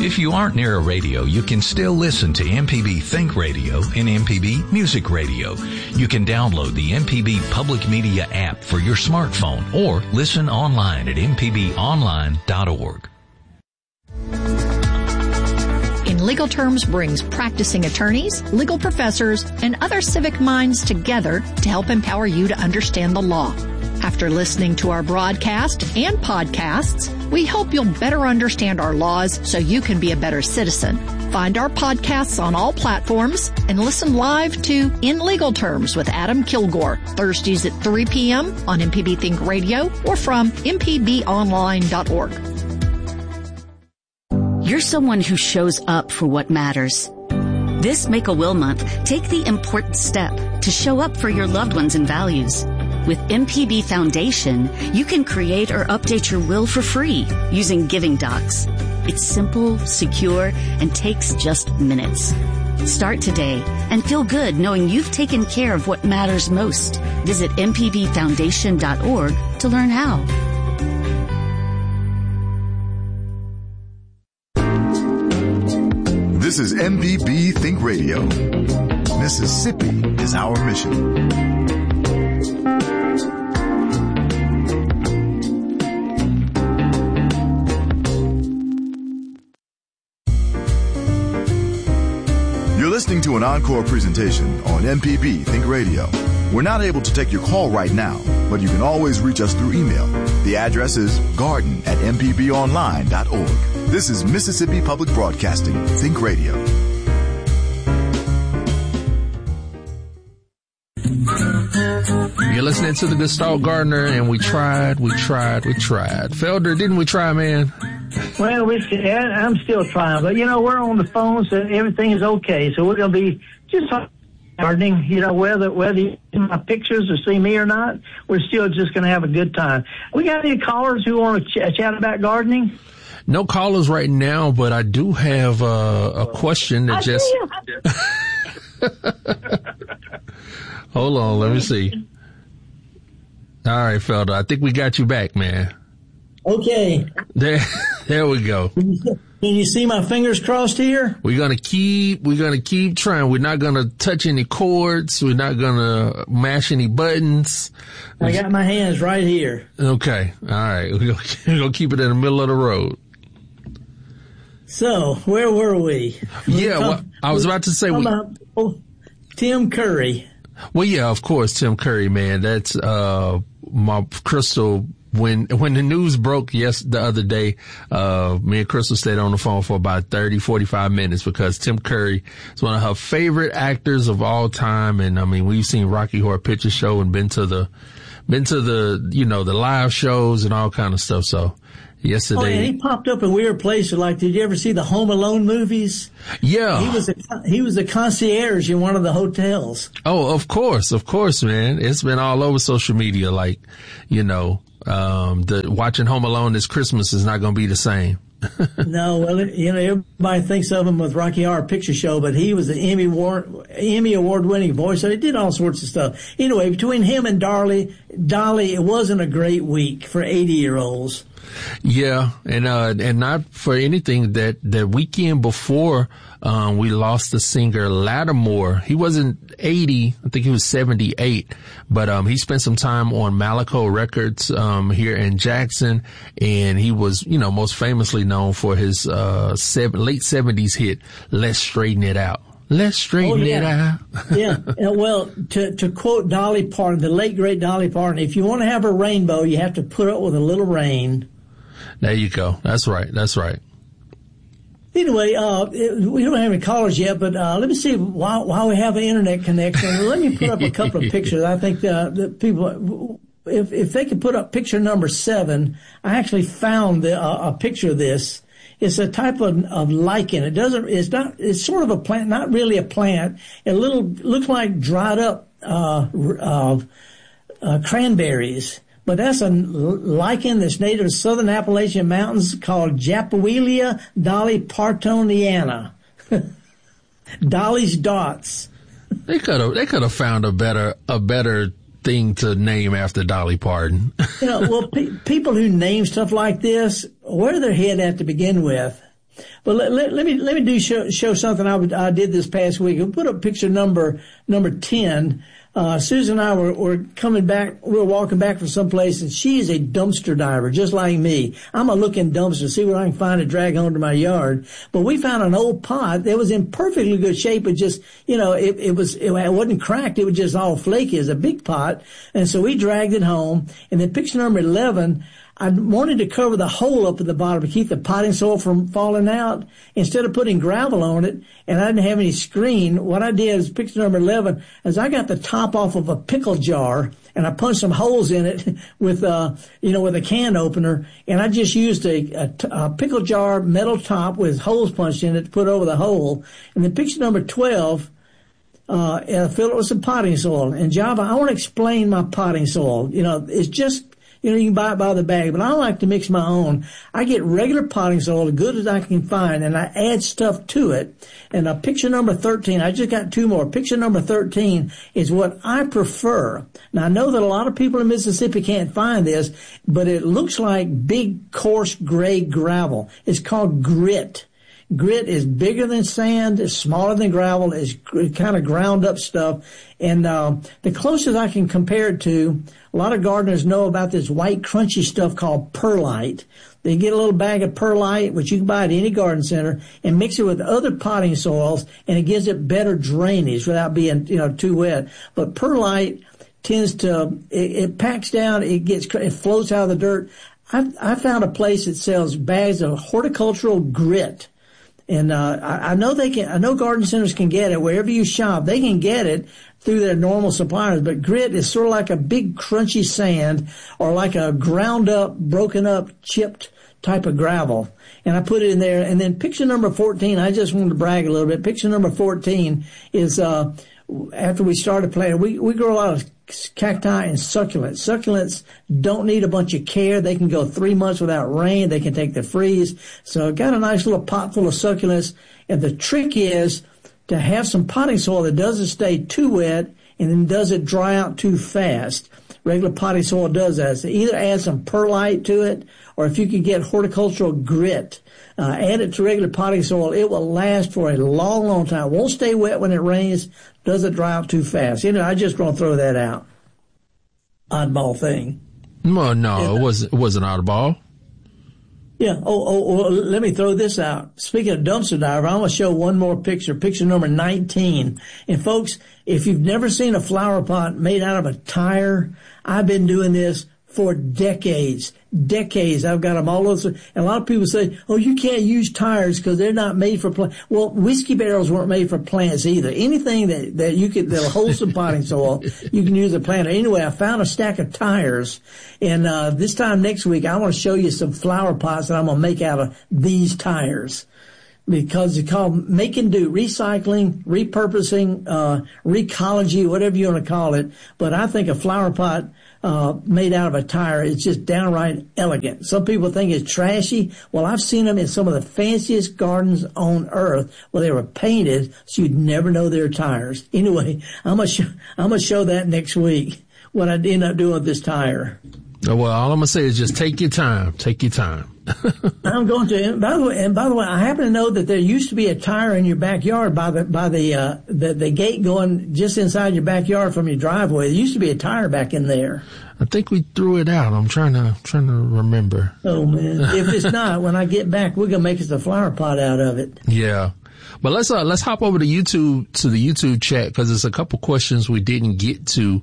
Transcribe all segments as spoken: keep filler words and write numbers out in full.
If you aren't near a radio, you can still listen to M P B Think Radio and M P B Music Radio. You can download the M P B Public Media app for your smartphone or listen online at m p b online dot org. In Legal Terms brings practicing attorneys, legal professors, and other civic minds together to help empower you to understand the law. After listening to our broadcast and podcasts, we hope you'll better understand our laws so you can be a better citizen. Find our podcasts on all platforms and listen live to In Legal Terms with Adam Kilgore, Thursdays at three p.m. on M P B Think Radio or from m p b online dot org. You're someone who shows up for what matters. This Make a Will Month, take the important step to show up for your loved ones and values. With M P B Foundation, you can create or update your will for free using Giving Docs. It's simple, secure, and takes just minutes. Start today and feel good knowing you've taken care of what matters most. Visit m p b foundation dot org to learn how. This is M P B Think Radio. Mississippi is our mission. You're listening to an encore presentation on M P B Think Radio. We're not able to take your call right now, but you can always reach us through email. The address is garden at m p b online dot org. This is Mississippi Public Broadcasting, Think Radio. You're listening to the Gestalt Gardener, and we tried, we tried, we tried. Felder, didn't we try, man? Well, we, I'm still trying, but, you know, we're on the phone, so everything is okay. So we're going to be just gardening, you know, whether whether you see my pictures or see me or not, we're still just going to have a good time. We got any callers who want to ch- chat about gardening? No callers right now, but I do have uh, a question that I just... Hold on, let me see. All right, Felder, I think we got you back, man. Okay. There, there we go. Can you see my fingers crossed here? We're gonna keep, we're gonna keep trying. We're not gonna touch any cords. We're not gonna mash any buttons. I got my hands right here. Okay. All right. We're gonna keep it in the middle of the road. So, where were we? we yeah, come, well, I was about to say, we, about, oh, Tim Curry. Well, yeah, of course, Tim Curry, man. That's, uh, my Crystal. When, when the news broke yes, the other day, uh, me and Crystal stayed on the phone for about thirty, forty-five minutes because Tim Curry is one of her favorite actors of all time. And I mean, we've seen Rocky Horror Picture Show and been to the, been to the, you know, the live shows and all kind of stuff. So yesterday. Oh, and he popped up in weird places. Like, did you ever see the Home Alone movies? Yeah. He was a, he was a concierge in one of the hotels. Oh, of course. Of course, man. It's been all over social media. Like, you know, um, the watching Home Alone this Christmas is not going to be the same. No, well, you know, everybody thinks of him with Rocky Horror Picture Show, but he was an Emmy Award, Emmy Award winning voice, so he did all sorts of stuff. Anyway, between him and Dolly, Dolly, it wasn't a great week for eighty year olds. Yeah, and uh, and not for anything that that weekend before, um, we lost the singer Lattimore. He wasn't eighty, I think he was seventy-eight, but um, he spent some time on Malaco Records um, here in Jackson, and he was, you know, most famously known for his uh seven, late seventies hit "Let's Straighten It Out." Let's straighten oh, yeah. it out. Yeah. Well, to to quote Dolly Parton, the late great Dolly Parton, if you want to have a rainbow, you have to put up with a little rain. There you go. That's right. That's right. Anyway, uh, we don't have any callers yet, but uh, let me see while, while we have an internet connection. Let me put up a couple of pictures. I think uh, that people, if if they could put up picture number seven, I actually found the, uh, a picture of this. It's a type of, of lichen. It doesn't. It's not. It's sort of a plant, not really a plant. It little looks like dried up uh, uh, uh, cranberries. But that's a lichen that's native to southern Appalachian mountains called Japoelia dollypartoniana. Dolly's dots. They could have they could have found a better a better thing to name after Dolly Parton. You know, well, pe- people who name stuff like this, where their head at to begin with? But let, let, let me let me do show, show something I, would, I did this past week. I put up picture number number ten. Uh, Susan and I were, were coming back. We were walking back from someplace, and she is a dumpster diver, just like me. I'm a looking dumpster, see what I can find to drag home to my yard. But we found an old pot that was in perfectly good shape, but just, you know, it, it was, it wasn't cracked. It was just all flaky. It was a big pot. And so we dragged it home. And then picture number eleven, I wanted to cover the hole up at the bottom to keep the potting soil from falling out. Instead of putting gravel on it, and I didn't have any screen, what I did is picture number eleven, is I got the top off of a pickle jar, and I punched some holes in it with, uh, you know, with a can opener, and I just used a, a, a pickle jar metal top with holes punched in it to put over the hole. And then picture number twelve, uh, I filled it with some potting soil. And Java, I want to explain my potting soil. You know, it's just, you know, you can buy it by the bag, but I like to mix my own. I get regular potting soil, as good as I can find, and I add stuff to it. And uh, picture number thirteen, I just got two more. Picture number thirteen is what I prefer. Now, I know that a lot of people in Mississippi can't find this, but it looks like big, coarse, gray gravel. It's called grit. Grit is bigger than sand, it's smaller than gravel, it's kind of ground up stuff. And uh, the closest I can compare it to, a lot of gardeners know about this white crunchy stuff called perlite. They get a little bag of perlite, which you can buy at any garden center, and mix it with other potting soils, and it gives it better drainage without being, you know, too wet. But perlite tends to, it, it packs down, it gets, it floats out of the dirt. I, I found a place that sells bags of horticultural grit. And, uh, I, I know they can, I know garden centers can get it wherever you shop. They can get it through their normal suppliers, but grit is sort of like a big crunchy sand or like a ground up, broken up, chipped type of gravel. And I put it in there. And then picture number fourteen, I just wanted to brag a little bit. Picture number fourteen is, uh, after we started planting, we, we grow a lot of cacti and succulents. Succulents don't need a bunch of care. They can go three months without rain. They can take the freeze. So I got a nice little pot full of succulents. And the trick is to have some potting soil that doesn't stay too wet and then doesn't dry out too fast. Regular potting soil does that. So either add some perlite to it, or if you can get horticultural grit, uh, add it to regular potting soil. It will last for a long, long time. Won't stay wet when it rains. Doesn't dry out too fast. You know, I just want to throw that out. Oddball thing. Well, no, it wasn't, it wasn't oddball. Yeah. Oh, oh, oh, let me throw this out. Speaking of dumpster diver, I want to show one more picture, picture number nineteen. And folks, if you've never seen a flower pot made out of a tire, I've been doing this for decades. Decades. I've got them all over. And a lot of people say, oh, you can't use tires because they're not made for plants. Well, whiskey barrels weren't made for plants either. Anything that, that you could, that'll hold some potting soil, you can use a plant. Anyway, I found a stack of tires. And, uh, this time next week, I want to show you some flower pots that I'm going to make out of these tires. Because it's called make and do, recycling, repurposing, uh, recology, whatever you want to call it. But I think a flower pot, uh, made out of a tire is just downright elegant. Some people think it's trashy. Well, I've seen them in some of the fanciest gardens on earth where they were painted so you'd never know they're tires. Anyway, I'm gonna show, I'm gonna show that next week, what I end up doing with this tire. Well, all I'm gonna say is just take your time. Take your time. I'm going to. And by the way, and by the way, I happen to know that there used to be a tire in your backyard by the by the uh, the, the gate going just inside your backyard from your driveway. There used to be a tire back in there. I think we threw it out. I'm trying to trying to remember. Oh man! If it's not, when I get back, we're gonna make us a flower pot out of it. Yeah. But let's uh, let's hop over to YouTube to the YouTube chat because there's a couple questions we didn't get to.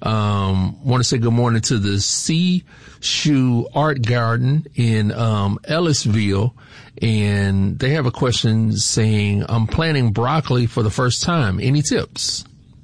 Um, want to say good morning to the Sea Shoe Art Garden in um, Ellisville, and they have a question saying, "I'm planting broccoli for the first time. Any tips?"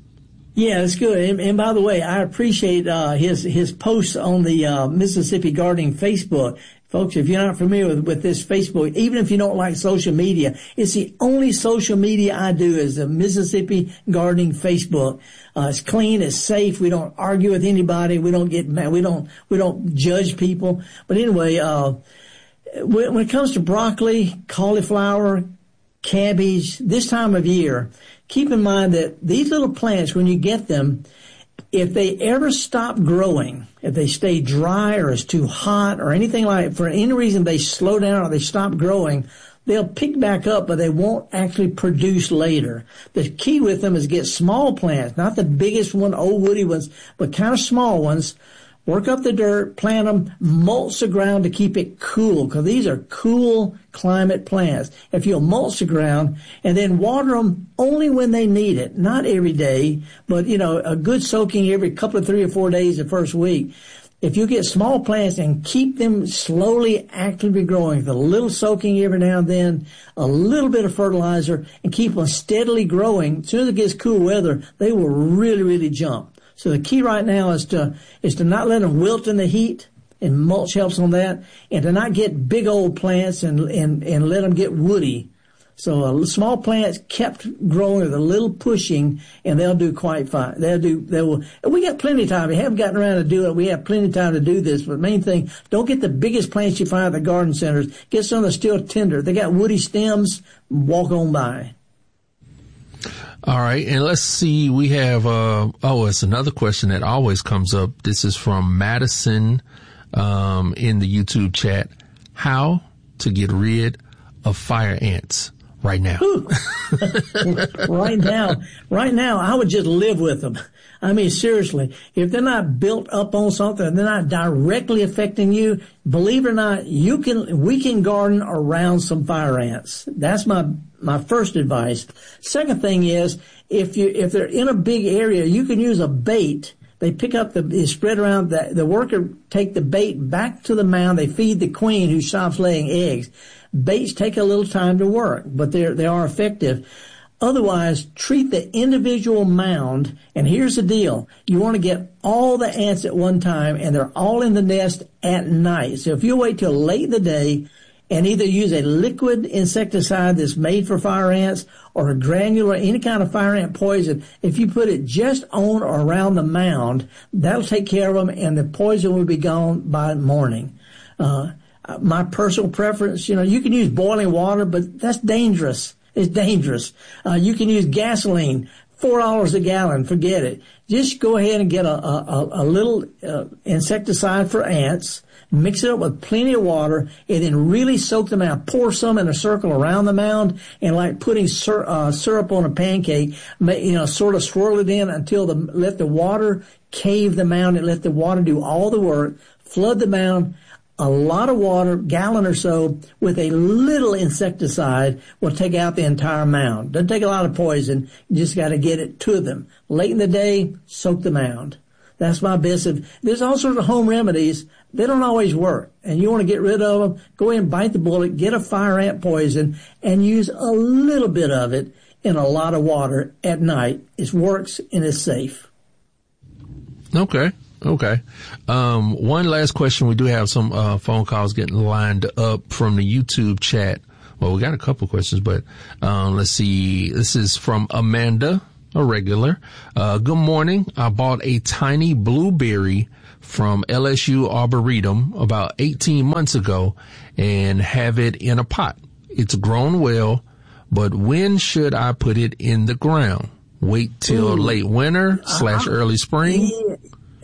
Yeah, it's good. And, and by the way, I appreciate uh, his his posts on the uh, Mississippi Gardening Facebook. Folks, if you're not familiar with, with this Facebook, even if you don't like social media, it's the only social media I do is the Mississippi Gardening Facebook. Uh, it's clean, it's safe. We don't argue with anybody. We don't get mad. We don't, we don't judge people. But anyway, uh, when, when it comes to broccoli, cauliflower, cabbage, this time of year, keep in mind that these little plants, when you get them, If they ever stop growing, if they stay dry or it's too hot or anything like, for any reason they slow down or they stop growing, they'll pick back up, but they won't actually produce later. The key with them is get small plants, not the biggest one, old woody ones, but kind of small ones. Work up the dirt, plant them, mulch the ground to keep it cool, because these are cool climate plants. If you'll mulch the ground and then water them only when they need it, not every day, but, you know, a good soaking every couple of three or four days the first week. If you get small plants and keep them slowly actively growing, with a little soaking every now and then, a little bit of fertilizer, and keep them steadily growing, as soon as it gets cool weather, they will really, really jump. So the key right now is to is to not let them wilt in the heat, and mulch helps on that, and to not get big old plants and and, and let them get woody. So uh, small plants kept growing with a little pushing, and they'll do quite fine. They'll do. They will. We got plenty of time. We haven't gotten around to do it. We have plenty of time to do this. But the main thing, don't get the biggest plants you find at the garden centers. Get some that's still tender. They got woody stems. Walk on by. All right, and let's see, we have, uh, oh, it's another question that always comes up. This is from Madison, um, in the YouTube chat. How to get rid of fire ants right now? right now, right now, I would just live with them. I mean, seriously, if they're not built up on something, they're not directly affecting you, believe it or not, you can, we can garden around some fire ants. That's my, my first advice. Second thing is, if you, if they're in a big area, you can use a bait. They pick up the, they spread around, the, the worker take the bait back to the mound. They feed the queen who stops laying eggs. Baits take a little time to work, but they're, they are effective. Otherwise, treat the individual mound, and here's the deal. You want to get all the ants at one time, and they're all in the nest at night. So if you wait till late in the day and either use a liquid insecticide that's made for fire ants or a granular, any kind of fire ant poison, if you put it just on or around the mound, that'll take care of them, and the poison will be gone by morning. Uh, my personal preference, you know, you can use boiling water, but that's dangerous. It's dangerous. Uh, you can use gasoline, four dollars a gallon. Forget it. Just go ahead and get a, a, a little uh, insecticide for ants, mix it up with plenty of water, and then really soak them out. Pour some in a circle around the mound, and like putting syr- uh, syrup on a pancake, you know, sort of swirl it in until the, let the water cave the mound and let the water do all the work. Flood the mound. A lot of water, gallon or so, with a little insecticide will take out the entire mound. Doesn't take a lot of poison. You just got to get it to them. Late in the day, soak the mound. That's my best. There's all sorts of home remedies. They don't always work. And you want to get rid of them, go ahead and bite the bullet, get a fire ant poison, and use a little bit of it in a lot of water at night. It works and it's safe. Okay. Okay. Um, one last question. We do have some uh, phone calls getting lined up from the YouTube chat. Well, we got a couple questions, but um, let's see. This is from Amanda, a regular. Uh, good morning. I bought a tiny blueberry from L S U Arboretum about eighteen months ago and have it in a pot. It's grown well, but when should I put it in the ground? Wait till Ooh. late winter slash early spring? Yeah.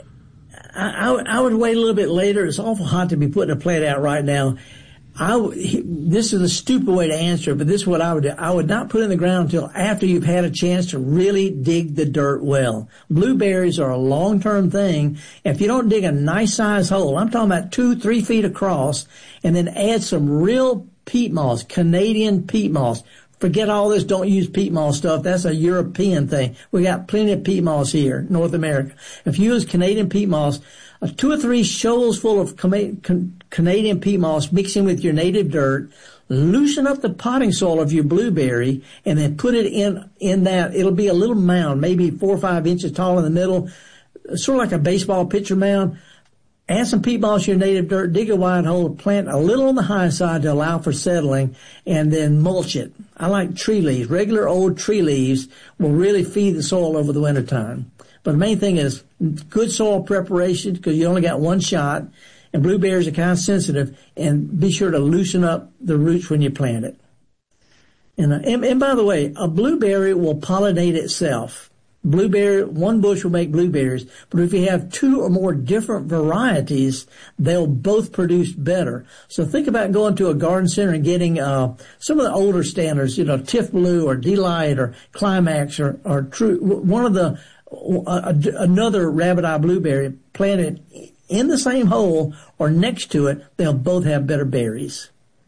I, I would wait a little bit later. It's awful hot to be putting a plant out right now. I w- this is a stupid way to answer, but this is what I would do. I would not put it in the ground until after you've had a chance to really dig the dirt well. Blueberries are a long-term thing. If you don't dig a nice size hole, I'm talking about two, three feet across, and then add some real peat moss, Canadian peat moss. Forget all this, don't use peat moss stuff. That's a European thing. We got plenty of peat moss here, North America. If you use Canadian peat moss, uh, two or three shoals full of com- con- Canadian peat moss mixing with your native dirt, loosen up the potting soil of your blueberry, and then put it in, in that. It'll be a little mound, maybe four or five inches tall in the middle, sort of like a baseball pitcher mound. Add some peat moss to your native dirt, dig a wide hole, plant a little on the high side to allow for settling, and then mulch it. I like tree leaves. Regular old tree leaves will really feed the soil over the wintertime. But the main thing is good soil preparation, because you only got one shot, and blueberries are kind of sensitive, and be sure to loosen up the roots when you plant it. And, uh, and, and by the way, a blueberry will pollinate itself. blueberry, one bush will make blueberries, but if you have two or more different varieties, they'll both produce better. So think about going to a garden center and getting, uh, some of the older standards, you know, Tiff Blue or Delight or Climax or, or True, one of the, uh, another rabbit eye blueberry planted in the same hole or next to it, they'll both have better berries.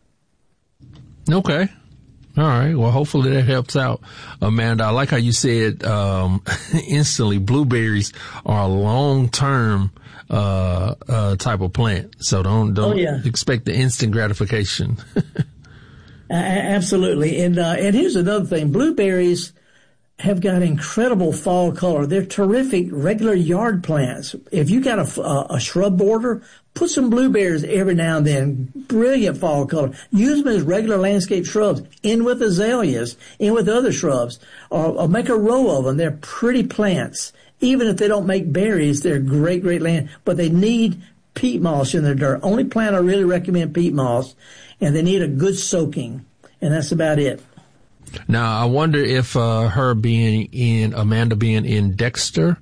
Okay. All right. Well, hopefully that helps out, Amanda. I like how you said, um, instantly blueberries are a long-term, uh, uh, type of plant. So don't, don't oh, yeah. expect the instant gratification. uh, absolutely. And, uh, and here's another thing. Blueberries have got incredible fall color. They're terrific regular yard plants. If you got a, a, a shrub border, put some blueberries every now and then. Brilliant fall color. Use them as regular landscape shrubs. In with azaleas. In with other shrubs. Or, or make a row of them. They're pretty plants. Even if they don't make berries, they're great, great land. But they need peat moss in their dirt. Only plant I really recommend peat moss. And they need a good soaking. And that's about it. Now, I wonder if uh, her being in, Amanda being in Dexter,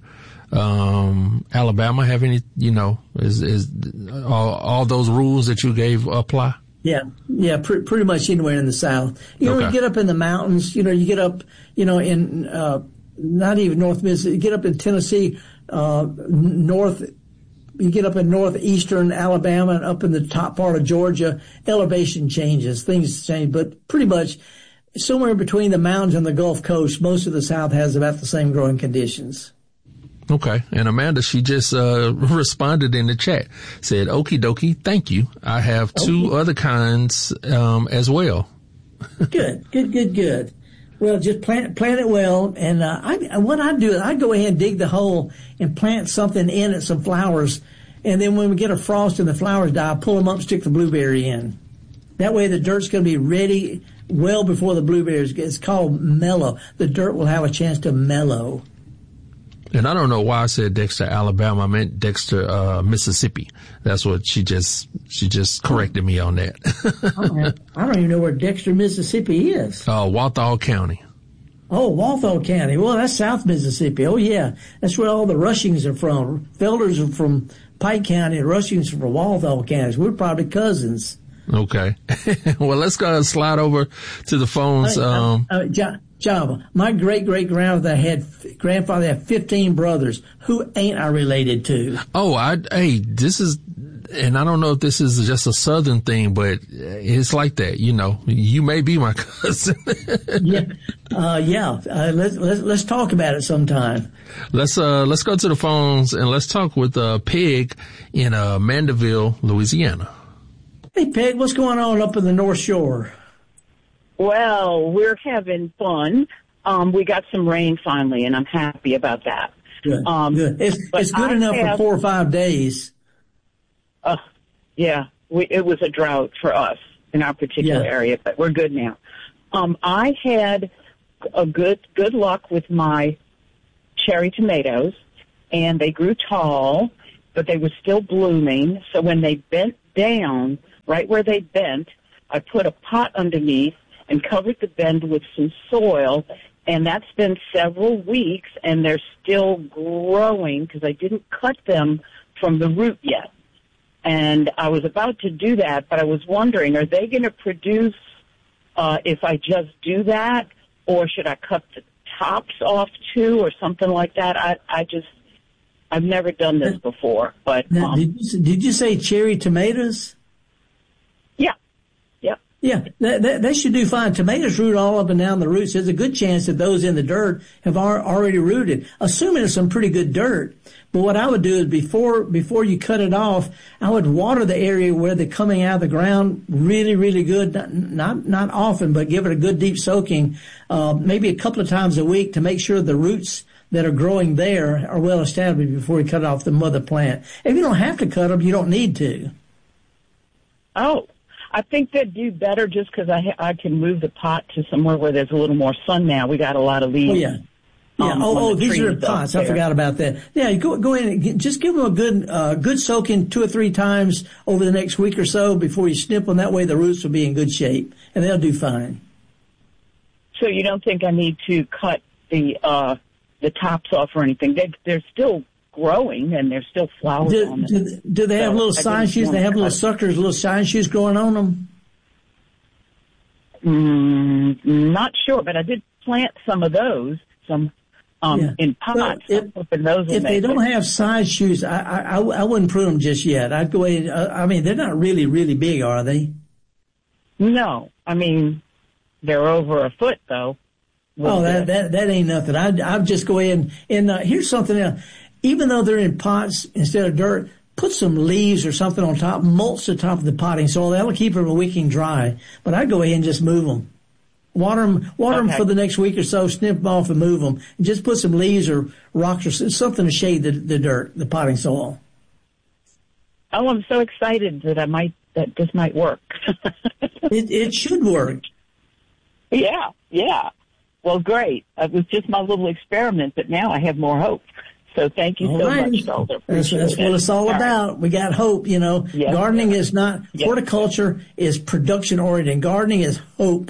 um, Alabama, have any, you know, is, is all, all those rules that you gave apply? Yeah, yeah, pr- pretty much anywhere in the South. You know, okay. You get up in the mountains, you know, you get up, you know, in, uh, not even North Mississippi, you get up in Tennessee, uh, north, you get up in northeastern Alabama and up in the top part of Georgia, elevation changes, things change, but pretty much somewhere between the mountains and the Gulf Coast, most of the South has about the same growing conditions. Okay. And Amanda, she just uh responded in the chat, said, okie dokie, thank you. I have two okay. other kinds um as well. Good, good, good, good. Well, just plant plant it well. And uh, I, what I do is I go ahead and dig the hole and plant something in it, some flowers. And then when we get a frost and the flowers die, I pull them up, stick the blueberry in. That way the dirt's going to be ready well before the blueberries get. It's called mellow. The dirt will have a chance to mellow. And I don't know why I said Dexter, Alabama. I meant Dexter, uh, Mississippi. That's what she just, she just corrected me on that. I, don't have, I don't even know where Dexter, Mississippi is. Uh, Walthall County. Oh, Walthall County. Well, that's South Mississippi. Oh, yeah. That's where all the Rushings are from. Felders are from Pike County and Rushings are from Walthall County. We're probably cousins. Okay. Well, let's go and slide over to the phones. Um, uh, uh, Java, my great great grandfather had grandfather had fifteen brothers. Who ain't I related to? Oh, I hey, this is, and I don't know if this is just a Southern thing, but it's like that. You know, you may be my cousin. yeah, uh, yeah. Uh, let's let's let's talk about it sometime. Let's uh let's go to the phones and let's talk with uh Peg in uh Mandeville, Louisiana. Hey, Peg, what's going on up in the North Shore? Well, we're having fun. Um, we got some rain finally, and I'm happy about that. Good, um, good. It's, it's good I enough have, for four or five days. Uh, yeah, we, it was a drought for us in our particular yeah. area, but we're good now. Um, I had a good good luck with my cherry tomatoes, and they grew tall, but they were still blooming. So when they bent down, right where they bent, I put a pot underneath and covered the bend with some soil, and that's been several weeks, and they're still growing because I didn't cut them from the root yet. And I was about to do that, but I was wondering, are they going to produce uh, if I just do that, or should I cut the tops off too, or something like that? I, I just, I've never done this before. But now, um, did, you, did you say cherry tomatoes? Yeah. Yep. Yeah, that, that, they should do fine. Tomatoes root all up and down the roots. There's a good chance that those in the dirt have ar- already rooted, assuming it's some pretty good dirt. But what I would do is before before you cut it off, I would water the area where they're coming out of the ground really, really good. Not not, not often, but give it a good deep soaking, uh, maybe a couple of times a week to make sure the roots that are growing there are well established before you cut off the mother plant. If you don't have to cut them, you don't need to. Oh, I think they'd do better just because I ha- I can move the pot to somewhere where there's a little more sun now. We got a lot of leaves. Oh, yeah. Yeah. Um, oh, oh, the these are pots. I forgot about that. Yeah, go go in and get, just give them a good uh, good soaking two or three times over the next week or so before you snip them. That way the roots will be in good shape and they'll do fine. So you don't think I need to cut the uh, the tops off or anything. They, they're still growing and there's still flowers do, on them. Do, do they so have little side shoes? They have little suckers, little side shoes growing on them? Mm, not sure, but I did plant some of those, some um, yeah. in pots. Well, if if, those if they don't have side shoes, I, I, I wouldn't prune them just yet. I'd go ahead. Uh, I mean, they're not really, really big, are they? No. I mean, they're over a foot, though. Oh, that, that that ain't nothing. I'd, I'd just go ahead and, and uh, here's something else. Even though they're in pots instead of dirt, put some leaves or something on top, mulch the top of the potting soil. That'll keep them a week and dry. But I'd go ahead and just move them. Water them, water okay. them for the next week or so, snip them off and move them. And just put some leaves or rocks or something to shade the, the dirt, the potting soil. Oh, I'm so excited that I might, that this might work. it, it should work. Yeah, yeah. Well, great. It was just my little experiment, but now I have more hope. So thank you all so right. much, Felder. That's, that's what it's all, all about. Right. We got hope, you know. Yes, gardening yes. is not, yes. horticulture is production oriented. Gardening is hope.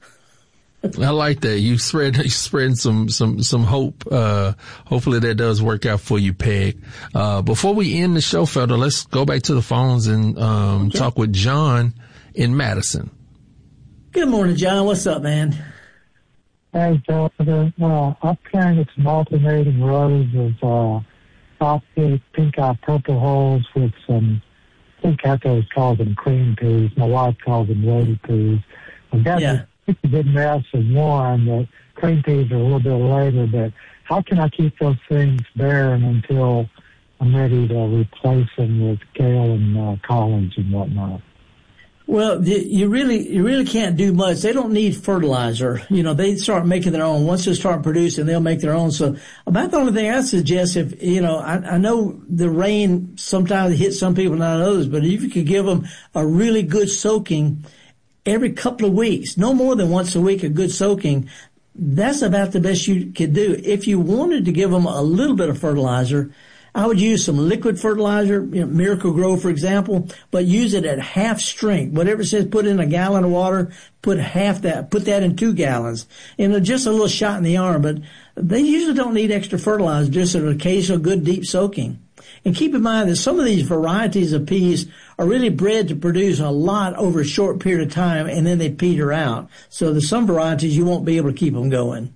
I like that. You spread, you spreading some, some, some hope. Uh, hopefully that does work out for you, Peg. Uh, before we end the show, Felder, let's go back to the phones and, um, okay. talk with John in Madison. Good morning, John. What's up, man? Hey, Felder. Uh, I'm planting some alternating rows of, uh, top-pink, pink-eye purple holes with some, I think Echo calls them cream peas. My wife calls them lady peas. I've got yeah. It's a good mess of one. The cream peas are a little bit later, but how can I keep those things barren until I'm ready to replace them with kale and uh, collards and whatnot? Well, you really, you really can't do much. They don't need fertilizer. You know, they start making their own. Once they start producing, they'll make their own. So about the only thing I suggest, if, you know, I, I know the rain sometimes hits some people, not others, but if you could give them a really good soaking every couple of weeks, no more than once a week, a good soaking, that's about the best you could do. If you wanted to give them a little bit of fertilizer, I would use some liquid fertilizer, you know, Miracle Grow, for example, but use it at half strength. Whatever it says, put in a gallon of water, put half that, put that in two gallons. And just a little shot in the arm, but they usually don't need extra fertilizer, just an occasional good deep soaking. And keep in mind that some of these varieties of peas are really bred to produce a lot over a short period of time, and then they peter out. So there's some varieties you won't be able to keep them going.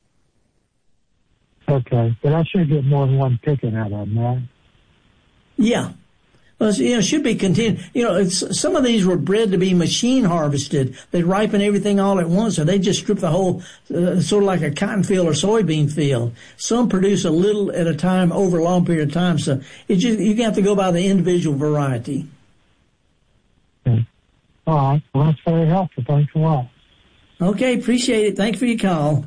Okay, but I should get more than one picking out of them, right? Yeah. Well, you know, it should be continued. You know, it's, some of these were bred to be machine harvested. They ripen everything all at once, or they just strip the whole, uh, sort of like a cotton field or soybean field. Some produce a little at a time over a long period of time. So it just, you have to go by the individual variety. Okay. All right. Well, that's very helpful. Thanks a lot. Okay. Appreciate it. Thanks for your call.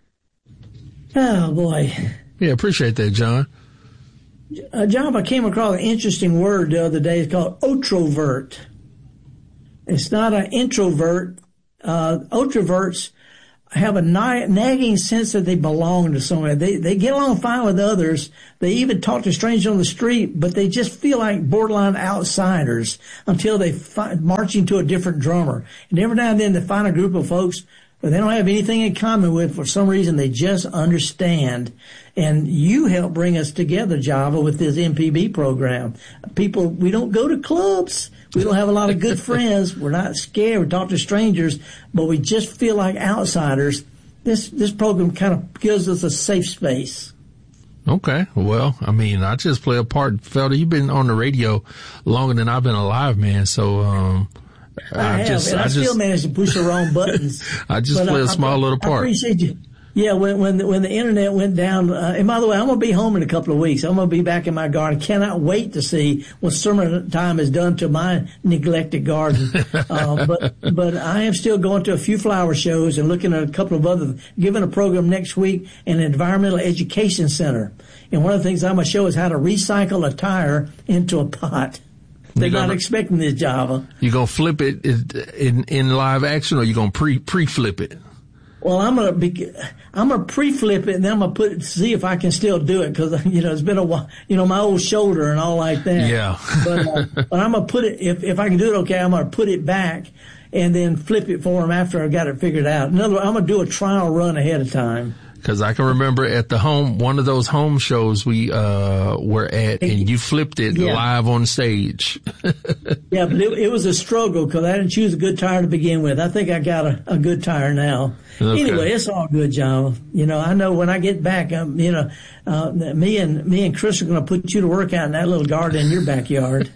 Oh, boy. Yeah, appreciate that, John. Uh, John, I came across an interesting word the other day. It's called otrovert. It's not an introvert. Uh, otroverts have a na- nagging sense that they belong to somewhere. They they get along fine with others. They even talk to strangers on the street, but they just feel like borderline outsiders until they fi- march into a different drummer. And every now and then they find a group of folks but they don't have anything in common with. For some reason, they just understand. And you help bring us together, Java, with this M P B program. People, we don't go to clubs. We don't have a lot of good friends. We're not scared. We talk to strangers, but we just feel like outsiders. This this program kind of gives us a safe space. Okay. Well, I mean, I just play a part. Felder, you've been on the radio longer than I've been alive, man. So, um, I, I have, just, and I, I still just, managed to push the wrong buttons. I just play I, a small I, little part. I appreciate you. Yeah, when when the, when the internet went down, uh, and by the way, I'm gonna be home in a couple of weeks. I'm gonna be back in my garden. Cannot wait to see what summertime has done to my neglected garden. uh, but but I am still going to a few flower shows and looking at a couple of other, giving a program next week in an environmental education center. And one of the things I'm gonna show is how to recycle a tire into a pot. They're gonna, not expecting this, Java. You gonna flip it in in live action, or you gonna pre pre flip it? Well, I'm gonna be, I'm gonna pre-flip it, and then I'm gonna put it, see if I can still do it, because you know it's been a while, you know, my old shoulder and all like that. Yeah. but uh, but I'm gonna put it, if if I can do it, okay, I'm gonna put it back and then flip it for them after I got it figured out. In other words, I'm gonna do a trial run ahead of time. Cause I can remember at the home, one of those home shows we, uh, were at, and you flipped it yeah. live on stage. Yeah, but it, it was a struggle because I didn't choose a good tire to begin with. I think I got a, a good tire now. Okay. Anyway, it's all good, John. You know, I know when I get back, um, you know, uh, me and, me and Chris are going to put you to work out in that little garden in your backyard.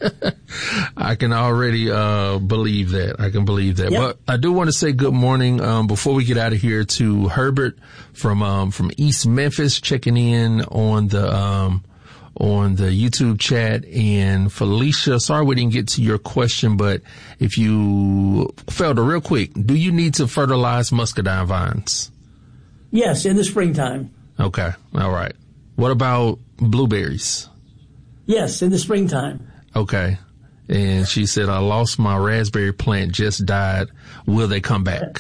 I can already, uh, believe that. I can believe that. Yep. But I do want to say good morning, um, before we get out of here to Herbert from, um, from East Memphis checking in on the, um, on the YouTube chat, and Felicia, sorry we didn't get to your question, but if you failed to real quick, do you need to fertilize muscadine vines? Yes, in the springtime. Okay. All right. What about blueberries? Yes, in the springtime. Okay. And she said, I lost my raspberry plant, just died. Will they come back?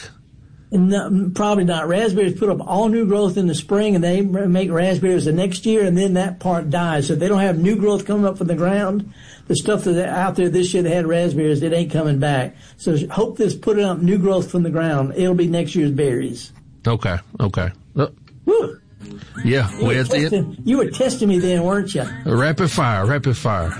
No, probably not. Raspberries put up all new growth in the spring, and they make raspberries the next year, and then that part dies. So if they don't have new growth coming up from the ground, the stuff that's out there this year that had raspberries, it ain't coming back. So hope this putting up new growth from the ground. It'll be next year's berries. Okay, okay. Uh, Woo. Yeah, you were, testing, you were testing me then, weren't you? Rapid fire, rapid fire.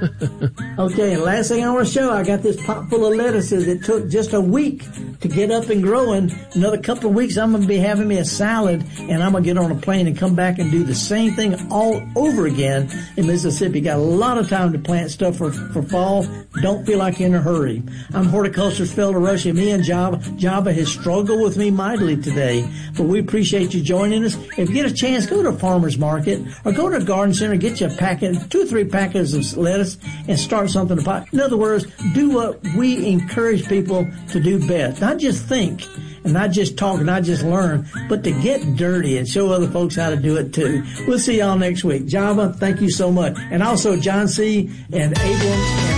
Okay, and last thing I want to show, I got this pot full of lettuces. It took just a week to get up and growing. Another couple of weeks, I'm going to be having me a salad, and I'm going to get on a plane and come back and do the same thing all over again in Mississippi. Got a lot of time to plant stuff for, for fall. Don't feel like you're in a hurry. I'm horticulturist Felder Rush, and me and Java. Java has struggled with me mightily today, but we appreciate you joining us. If you get a chance, go to a farmer's market or go to a garden center, get you a packet, two or three packets of lettuce, and start something to pot. In other words, do what we encourage people to do best. Not just think and not just talk and not just learn, but to get dirty and show other folks how to do it too. We'll see y'all next week. Java, thank you so much. And also John C. and Abram.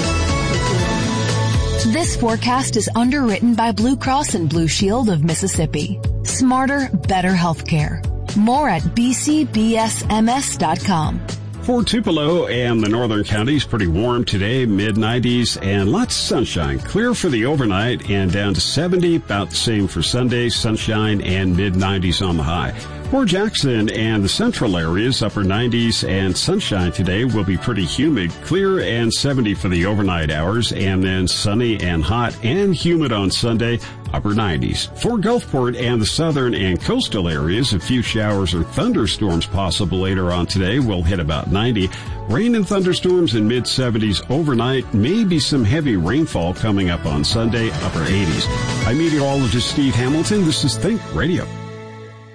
This forecast is underwritten by Blue Cross and Blue Shield of Mississippi. Smarter, better healthcare. More at b c b s m s dot com. For Tupelo and the northern counties, pretty warm today, mid nineties, and lots of sunshine. Clear for the overnight and down to seventy, about the same for Sunday, sunshine and mid nineties on the high. For Jackson and the central areas, upper nineties and sunshine today will be pretty humid, clear and seventy for the overnight hours, and then sunny and hot and humid on Sunday, upper nineties. For Gulfport and the southern and coastal areas, a few showers or thunderstorms possible later on today will hit about ninety. Rain and thunderstorms in mid seventies overnight, maybe some heavy rainfall coming up on Sunday, upper eighties. I'm meteorologist Steve Hamilton. This is Think Radio.